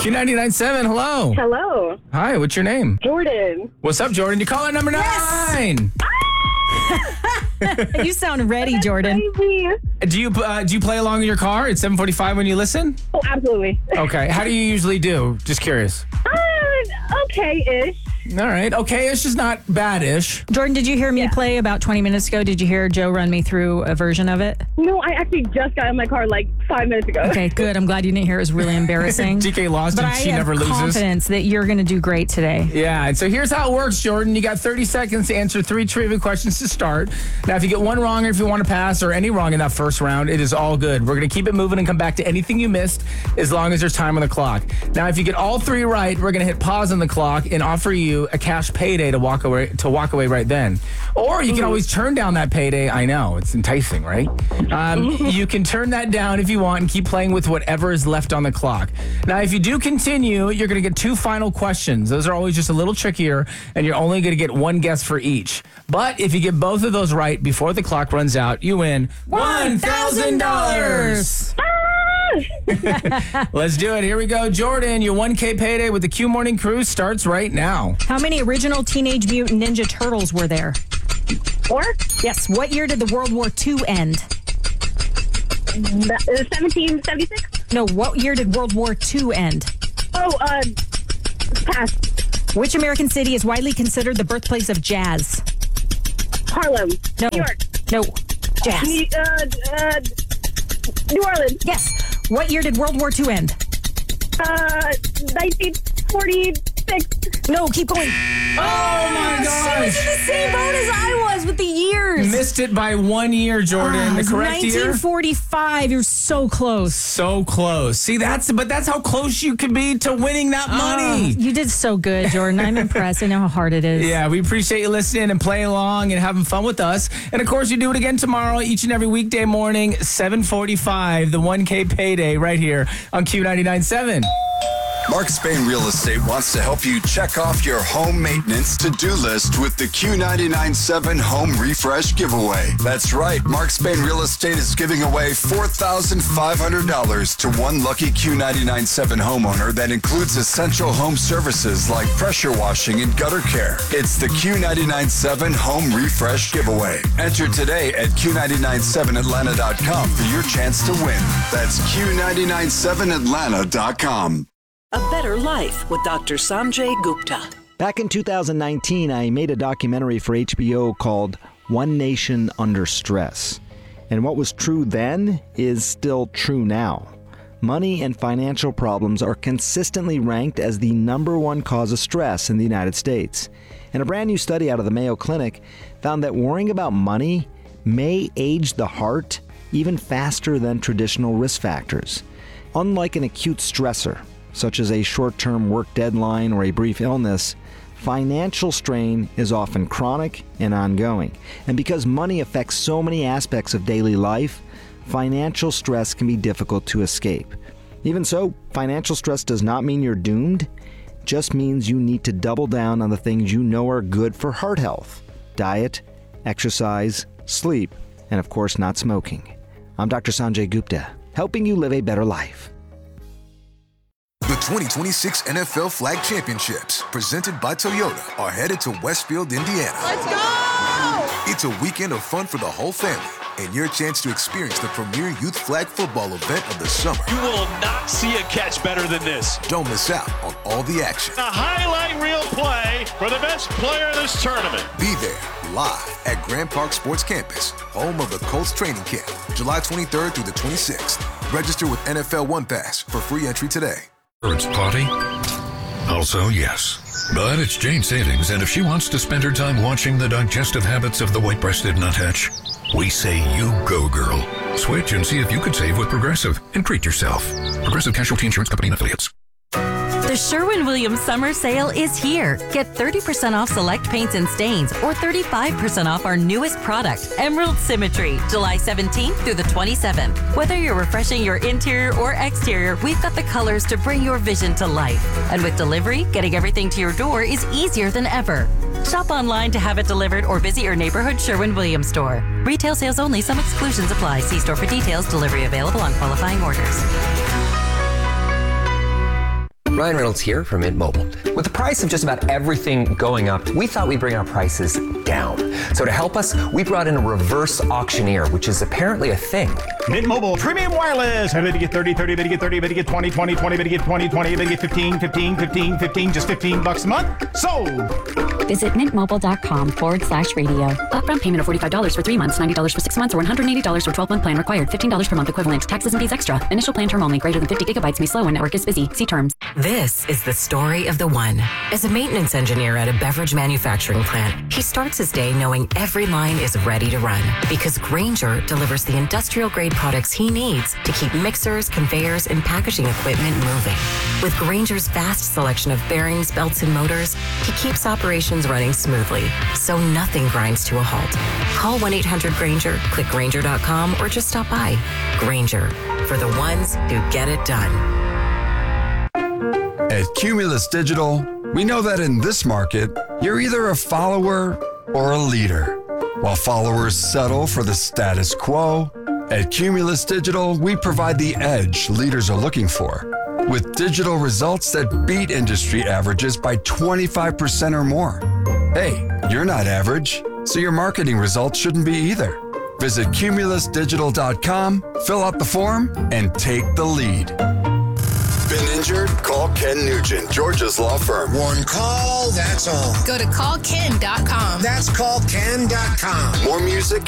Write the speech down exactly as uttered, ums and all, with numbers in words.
Q ninety-nine point seven, hello. Hello. Hi, what's your name? Jordan. What's up, Jordan? You call it number nine. You sound ready, Jordan. Crazy. Do you uh, do you play along in your car at seven forty-five when you listen? Oh, absolutely. Okay. How do you usually do? Just curious. Uh, okay-ish. All right. Okay, it's just not bad-ish. Jordan, did you hear me Yeah. play about twenty minutes ago? Did you hear Joe run me through a version of it? No, I actually just got in my car like five minutes ago. Okay, good. I'm glad you didn't hear. It was really embarrassing. D K lost but and I she have never loses. confidence that you're going to do great today. Yeah, and so here's how it works, Jordan. You got thirty seconds to answer three trivia questions to start. Now, if you get one wrong or if you want to pass or any wrong in that first round, it is all good. We're going to keep it moving and come back to anything you missed as long as there's time on the clock. Now, if you get all three right, we're going to hit pause on the clock and offer you a cash payday to walk away to walk away right then. Or you can always turn down that payday. I know, it's enticing, right? Um, you can turn that down if you want and keep playing with whatever is left on the clock. Now, if you do continue, you're going to get two final questions. Those are always just a little trickier, and you're only going to get one guess for each. But if you get both of those right before the clock runs out, you win one thousand dollars. Let's do it. Here we go. Jordan, your one K payday with the Q Morning Crew starts right now. How many original Teenage Mutant Ninja Turtles were there? Four? Yes. What year did the World War Two end? seventeen seventy-six? No, what year did World War Two end? Oh, uh, pass. Which American city is widely considered the birthplace of jazz? Harlem. No. New York. No. Jazz. New, uh, uh, New Orleans. Yes. What year did World War Two end? Uh, nineteen forty-six. No, keep going. Oh, my She was in gosh. the same boat as I was with the years. Missed it by one year, Jordan. Ah, the it's correct year? nineteen forty-five. You're so close. So close. See, that's but that's how close you can be to winning that money. You did so good, Jordan. I'm impressed. I know how hard it is. Yeah, we appreciate you listening and playing along and having fun with us. And of course, you do it again tomorrow, each and every weekday morning, seven forty-five, the one K payday right here on Q ninety-nine point seven. Mark Spain Real Estate wants to help you check off your home maintenance to-do list with the Q ninety-nine point seven Home Refresh Giveaway. That's right, Mark Spain Real Estate is giving away four thousand five hundred dollars to one lucky Q ninety-nine point seven homeowner that includes essential home services like pressure washing and gutter care. It's the Q ninety-nine point seven Home Refresh Giveaway. Enter today at Q ninety-nine seven Atlanta dot com for your chance to win. That's Q ninety-nine seven Atlanta dot com. A Better Life with Doctor Sanjay Gupta. Back in two thousand nineteen, I made a documentary for H B O called One Nation Under Stress. And what was true then is still true now. Money and financial problems are consistently ranked as the number one cause of stress in the United States. And a brand new study out of the Mayo Clinic found that worrying about money may age the heart even faster than traditional risk factors. Unlike an acute stressor, such as a short-term work deadline or a brief illness, financial strain is often chronic and ongoing. And because money affects so many aspects of daily life, financial stress can be difficult to escape. Even so, financial stress does not mean you're doomed. It just means you need to double down on the things you know are good for heart health: diet, exercise, sleep, and of course not smoking. I'm Doctor Sanjay Gupta, helping you live a better life. The twenty twenty-six N F L Flag Championships, presented by Toyota, are headed to Westfield, Indiana. Let's go! It's a weekend of fun for the whole family, and your chance to experience the premier youth flag football event of the summer. You will not see a catch better than this. Don't miss out on all the action. A highlight reel play for the best player in this tournament. Be there, live at Grand Park Sports Campus, home of the Colts training camp, July twenty-third through the twenty-sixth. Register with N F L One Pass for free entry today. It's potty? Also, yes. But it's Jane Savings, and if she wants to spend her time watching the digestive habits of the white-breasted nuthatch, we say you go, girl. Switch and see if you could save with Progressive and treat yourself. Progressive Casualty Insurance Company and Affiliates. The Sherwin-Williams Summer Sale is here. Get thirty percent off select paints and stains or thirty-five percent off our newest product, Emerald Symmetry, July seventeenth through the twenty-seventh. Whether you're refreshing your interior or exterior, we've got the colors to bring your vision to life. And with delivery, getting everything to your door is easier than ever. Shop online to have it delivered or visit your neighborhood Sherwin-Williams store. Retail sales only. Some exclusions apply. See store for details. Delivery available on qualifying orders. Ryan Reynolds here from Mint Mobile. With the price of just about everything going up, we thought we'd bring our prices down. So to help us, we brought in a reverse auctioneer, which is apparently a thing. Mint Mobile Premium Wireless. Ready to get thirty, thirty, ready to get thirty, ready to get twenty, twenty, twenty, ready to get twenty, twenty, ready to get fifteen, fifteen, fifteen, fifteen, just fifteen bucks a month. Sold. Visit mintmobile.com forward slash radio. Upfront payment of forty-five dollars for three months, ninety dollars for six months, or one hundred eighty dollars for twelve-month plan required. fifteen dollars per month equivalent. Taxes and fees extra. Initial plan term only. Greater than fifty gigabytes may slow when network is busy. See terms. This is the story of the one. As a maintenance engineer at a beverage manufacturing plant, he starts his day knowing every line is ready to run because Grainger delivers the industrial-grade products he needs to keep mixers, conveyors, and packaging equipment moving. With Grainger's vast selection of bearings, belts, and motors, he keeps operations running smoothly, so nothing grinds to a halt. Call one eight hundred Grainger, click Grainger dot com, or just stop by. Grainger, for the ones who get it done. At Cumulus Digital, we know that in this market, you're either a follower or a leader. While followers settle for the status quo, at Cumulus Digital, we provide the edge leaders are looking for, with digital results that beat industry averages by twenty-five percent or more. Hey, you're not average, so your marketing results shouldn't be either. Visit cumulus digital dot com, fill out the form, and take the lead. Been injured? Call Ken Nugent, Georgia's law firm. One call, that's all. Go to call ken dot com. That's call ken dot com. More music